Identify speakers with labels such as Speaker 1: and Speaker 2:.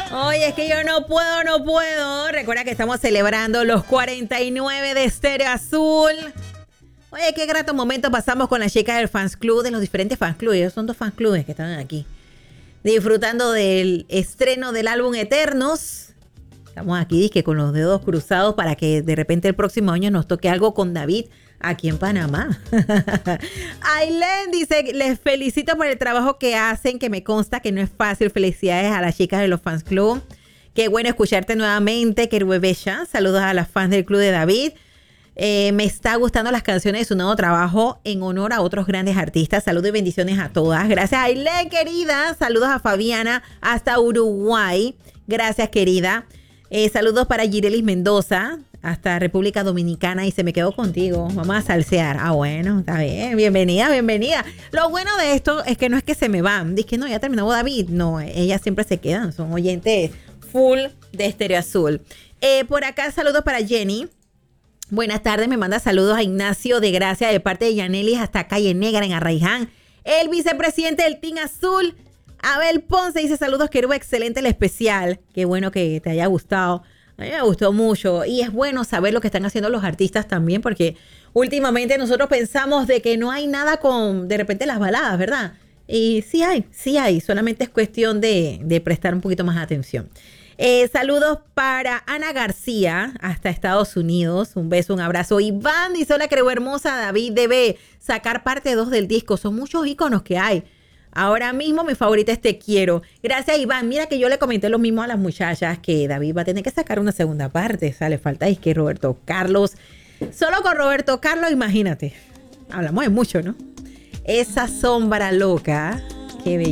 Speaker 1: Oye, es que yo no puedo. Recuerda que estamos celebrando los 49 de Estéreo Azul. Oye, qué grato momento pasamos con las chicas del fans club, de los diferentes fans clubes. Ellos son 2 fans clubes que están aquí. Disfrutando del estreno del álbum Eternos. Estamos aquí, dizque, con los dedos cruzados para que de repente el próximo año nos toque algo con David aquí en Panamá. Ailén dice, les felicito por el trabajo que hacen, que me consta que no es fácil. Felicidades a las chicas de los fans club. Qué bueno escucharte nuevamente, Keruebesha. Saludos a las fans del club de David. Me está gustando las canciones de su nuevo trabajo en honor a otros grandes artistas. Saludos y bendiciones a todas. Gracias, Ailén, querida. Saludos a Fabiana hasta Uruguay. Gracias, querida. Saludos para Girelis Mendoza hasta República Dominicana y se me quedó contigo. Vamos a salsear. Ah, bueno, está bien. Bienvenida. Lo bueno de esto es que no es que se me van. Dice que no, ya terminó David. No, ellas siempre se quedan. Son oyentes full de Estéreo Azul. Por acá, saludos para Jenny. Buenas tardes, me manda saludos a Ignacio de Gracia de parte de Yanelis hasta Calle Negra en Arraiján. El vicepresidente del Team Azul, Abel Ponce, dice saludos, Querube, excelente el especial. Qué bueno que te haya gustado. A mí me gustó mucho y es bueno saber lo que están haciendo los artistas también, porque últimamente nosotros pensamos de que no hay nada con de repente las baladas, ¿verdad? Y sí hay, solamente es cuestión de prestar un poquito más atención. Saludos para Ana García hasta Estados Unidos. Un beso, un abrazo. Iván dice, hola, creo hermosa. David debe sacar parte 2 del disco. Son muchos íconos que hay. Ahora mismo mi favorita es Te Quiero. Gracias, Iván. Mira que yo le comenté lo mismo a las muchachas, que David va a tener que sacar una segunda parte. O sea, le falta es que Roberto Carlos. Solo con Roberto Carlos, imagínate. Hablamos de mucho, ¿no? Esa sombra loca. Qué bella.